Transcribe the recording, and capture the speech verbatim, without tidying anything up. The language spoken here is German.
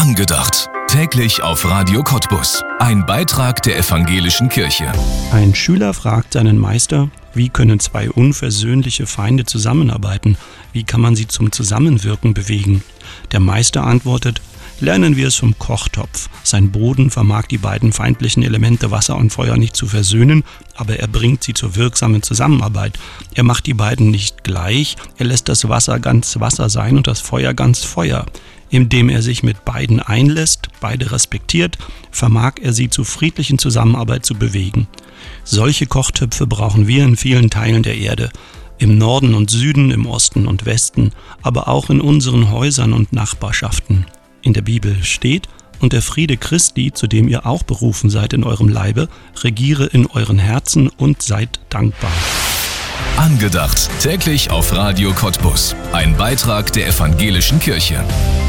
Angedacht. Täglich auf Radio Cottbus. Ein Beitrag der Evangelischen Kirche. Ein Schüler fragt seinen Meister, wie können zwei unversöhnliche Feinde zusammenarbeiten? Wie kann man sie zum Zusammenwirken bewegen? Der Meister antwortet, lernen wir es vom Kochtopf. Sein Boden vermag die beiden feindlichen Elemente Wasser und Feuer nicht zu versöhnen, aber er bringt sie zur wirksamen Zusammenarbeit. Er macht die beiden nicht gleich, er lässt das Wasser ganz Wasser sein und das Feuer ganz Feuer. Indem er sich mit beiden einlässt, beide respektiert, vermag er sie zu friedlichen Zusammenarbeit zu bewegen. Solche Kochtöpfe brauchen wir in vielen Teilen der Erde. Im Norden und Süden, im Osten und Westen, aber auch in unseren Häusern und Nachbarschaften. In der Bibel steht, und der Friede Christi, zu dem ihr auch berufen seid in eurem Leibe, regiere in euren Herzen und seid dankbar. Angedacht. Täglich auf Radio Cottbus. Ein Beitrag der Evangelischen Kirche.